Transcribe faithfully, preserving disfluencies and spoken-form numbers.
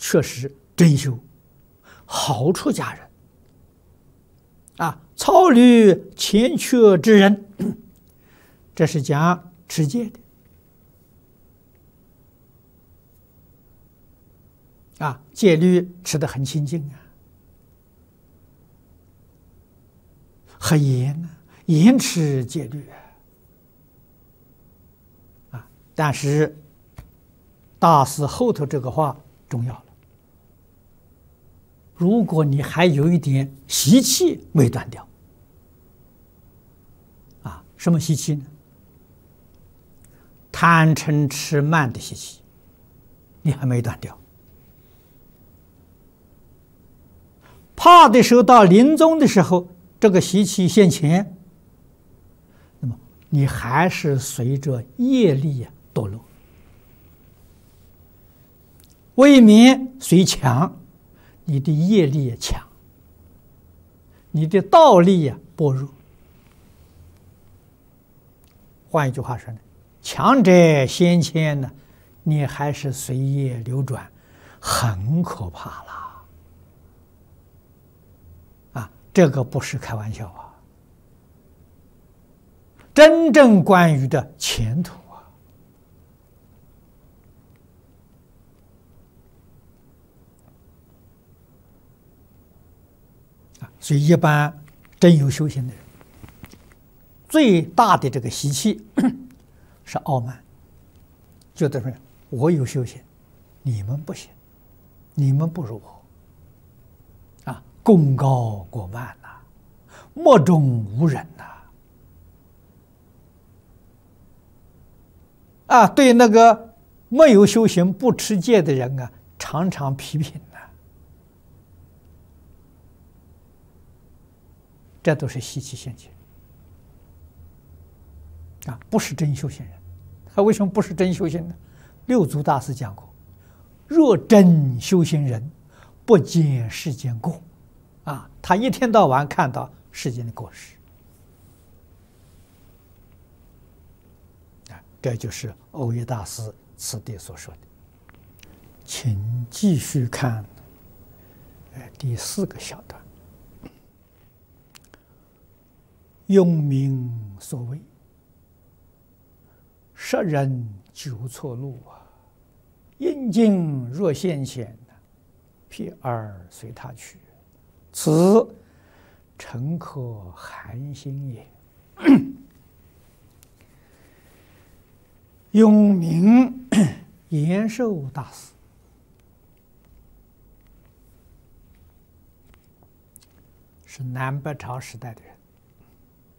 确实真修，好出家人啊，草履欠缺之人，这是讲持戒的啊，戒律持得很清净啊，很严啊，严持戒律啊，啊，但是大师后头这个话重要了。如果你还有一点习气未断掉，啊，什么习气呢？贪嗔痴慢的习气，你还没断掉。怕的时候，到临终的时候，这个习气现前，那么你还是随着业力啊堕落，未免虽强。你的业力也强，你的道力也薄弱。换一句话说呢，强者先迁呢，你还是随业流转，很可怕了。啊，这个不是开玩笑啊，真正关于的前途。所以，一般真有修行的人，最大的这个习气是傲慢，觉得说我有修行，你们不行，你们不如我，啊，功高过慢呐、啊，目中无人呐、啊，啊，对那个没有修行、不持戒的人啊，常常批评。这都是习气现前啊，不是真修行人。他为什么不是真修行呢？六祖大师讲过：“若真修行人，不见世间过。”啊，他一天到晚看到世间的过失。啊，这就是耦约大师此地所说的。请继续看，呃，第四个小段。用名所谓，识人久错路啊，应境若现前，撇而随他去，此诚可寒心也。永明延寿大师是南北朝时代的人。